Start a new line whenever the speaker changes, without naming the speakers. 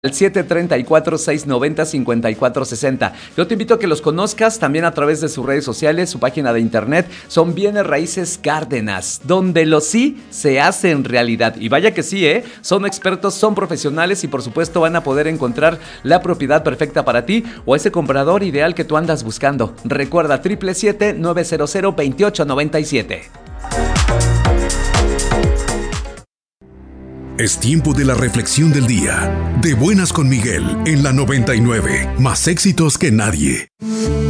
al 734-690-5460. Yo te invito a que los conozcas también a través de sus redes sociales, su página de internet. Son Bienes Raíces Cárdenas, donde los sí se hacen realidad. Y vaya que sí, son expertos, son profesionales y por supuesto van a poder encontrar la propiedad perfecta para ti o ese comprador ideal que tú andas buscando. Recuerda 777-900-2897.
Es tiempo de la reflexión del día. De Buenas con Miguel en la 99. Más éxitos que nadie.